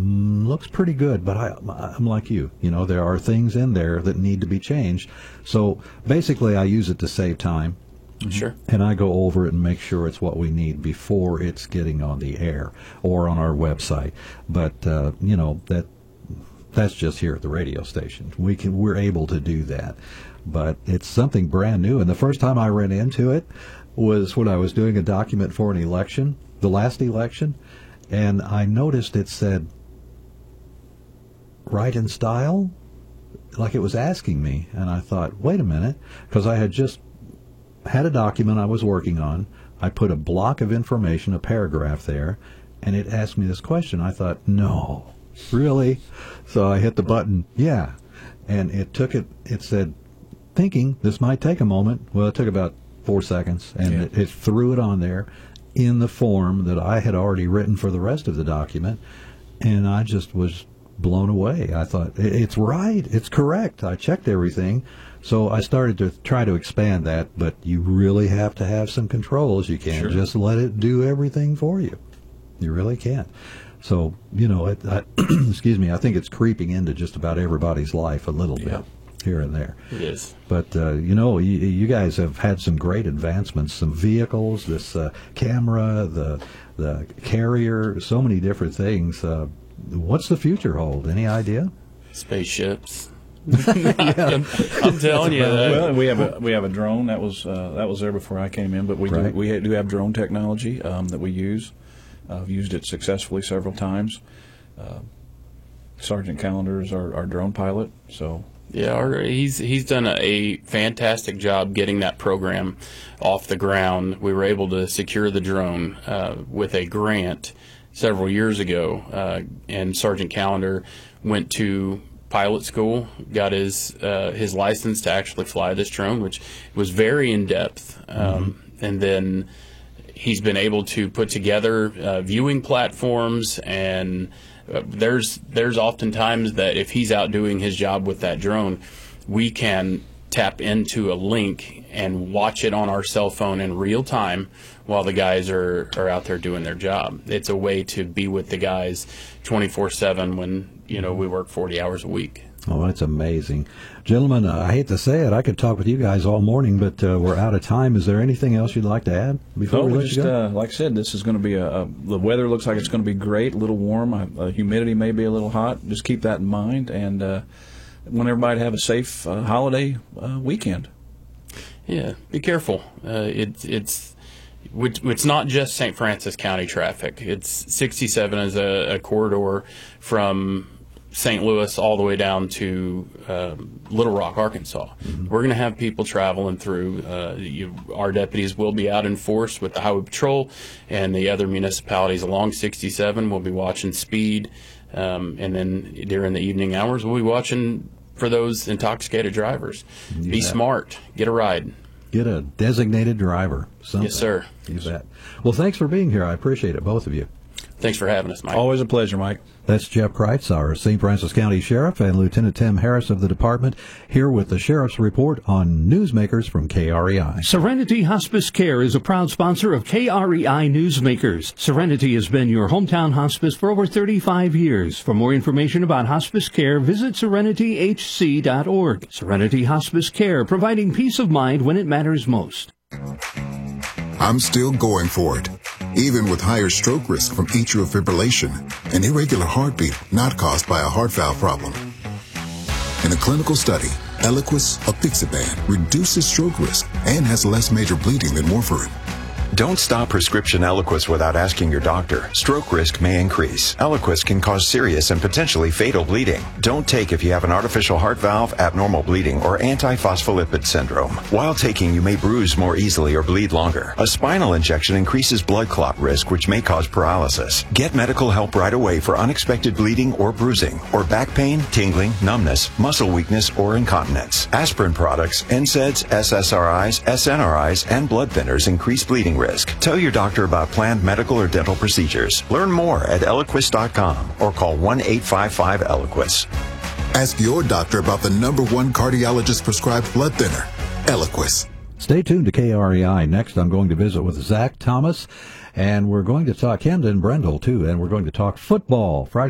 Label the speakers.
Speaker 1: looks pretty good, but I'm like you. There are things in there that need to be changed. So basically, I use it to save time.
Speaker 2: Sure.
Speaker 1: And I go over it and make sure it's what we need before it's getting on the air or on our website. But, that's just here at the radio station. We're able to do that. But it's something brand new. And the first time I ran into it was when I was doing a document for an election, the last election, and I noticed it said, "Write in style," like it was asking me. And I thought, wait a minute, because I had just had a document I was working on. I put a block of information, a paragraph there, and it asked me this question. I thought, no, really? So I hit the button, yeah. And it said, thinking this might take a moment. Well, it took about 4 seconds, and it threw it on there in the form that I had already written for the rest of the document, and I just was blown away. I thought, it's right, it's correct. I checked everything. So I started to try to expand that, but you really have to have some controls. You can't just let it do everything for you. You really can't. So, excuse me, I think it's creeping into just about everybody's life a little bit here and there.
Speaker 2: It is.
Speaker 1: But, you guys have had some great advancements, some vehicles, this camera, the carrier, so many different things. What's the future hold? Any idea?
Speaker 2: Spaceships. I'm telling you.
Speaker 3: Well, we have a drone that was there before I came in, but we do have drone technology that we use. I've used it successfully several times. Sergeant Callender is our drone pilot. So
Speaker 2: yeah, he's done a fantastic job getting that program off the ground. We were able to secure the drone with a grant several years ago, and Sergeant Callender went to pilot school, got his license to actually fly this drone, which was very in depth, and then he's been able to put together viewing platforms, and there's oftentimes that if he's out doing his job with that drone, we can tap into a link and watch it on our cell phone in real time while the guys are out there doing their job. It's a way to be with the guys 24/7 when we work 40 hours a week.
Speaker 1: Oh, that's amazing. Gentlemen, I hate to say it, I could talk with you guys all morning, but we're out of time. Is there anything else you'd like to add before we let you go?
Speaker 3: Like I said, this is going to be the weather looks like it's going to be great, a little warm. Humidity may be a little hot. Just keep that in mind, and want everybody to have a safe holiday weekend.
Speaker 2: Yeah, be careful. It's not just St. Francis County traffic. It's 67 is a corridor from St. Louis all the way down to Little Rock, Arkansas. We're going to have people traveling through. Our deputies will be out in force with the Highway Patrol and the other municipalities along 67. We'll be watching speed, and then during the evening hours, we'll be watching for those intoxicated drivers. Be smart. Get a ride.
Speaker 1: Get a designated driver. Something.
Speaker 2: Yes, sir.
Speaker 1: You bet. Well, thanks for being here. I appreciate it, both of you.
Speaker 2: Thanks for having us, Mike.
Speaker 3: Always a pleasure, Mike.
Speaker 1: That's Jeff Kreitz, our St. Francis County Sheriff, and Lieutenant Tim Harris of the department, here with the Sheriff's Report on Newsmakers from KREI.
Speaker 4: Serenity Hospice Care is a proud sponsor of KREI Newsmakers. Serenity has been your hometown hospice for over 35 years. For more information about hospice care, visit serenityhc.org. Serenity Hospice Care, providing peace of mind when it matters most.
Speaker 5: I'm still going for it, even with higher stroke risk from atrial fibrillation, an irregular heartbeat not caused by a heart valve problem. In a clinical study, Eliquis apixaban reduces stroke risk and has less major bleeding than warfarin.
Speaker 6: Don't stop prescription Eliquis without asking your doctor. Stroke risk may increase. Eliquis can cause serious and potentially fatal bleeding. Don't take if you have an artificial heart valve, abnormal bleeding, or antiphospholipid syndrome. While taking, you may bruise more easily or bleed longer. A spinal injection increases blood clot risk, which may cause paralysis. Get medical help right away for unexpected bleeding or bruising, or back pain, tingling, numbness, muscle weakness, or incontinence. Aspirin products, NSAIDs, SSRIs, SNRIs, and blood thinners increase bleeding risk. Tell your doctor about planned medical or dental procedures. Learn more at Eliquis.com or call 1-855-ELIQUIS.
Speaker 5: Ask your doctor about the #1 cardiologist prescribed blood thinner, Eliquis.
Speaker 1: Stay tuned to KREI. Next, I'm going to visit with Zach Thomas, and we're going to talk Camden Brendel, too, and we're going to talk football. Friday